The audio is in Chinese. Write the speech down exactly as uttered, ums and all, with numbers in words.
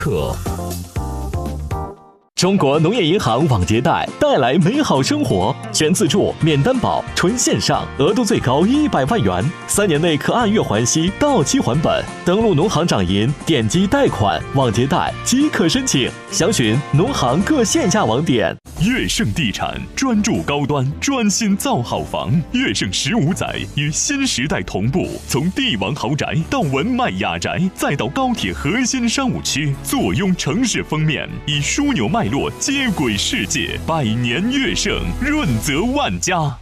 可。中国农业银行网结贷带来美好生活，全自助、免担保、纯线上，额度最高一百万元，三年内可按月还息，到期还本。登录农行掌银，点击贷款、网结贷即可申请，详询农行各线下网点。 悦盛地产专注高端，专心造好房。悦盛十五载与新时代同步，从帝王豪宅到文迈雅宅，再到高铁核心商务区，坐拥城市封面，以枢纽脉络接轨世界。百年悦盛，润泽万家。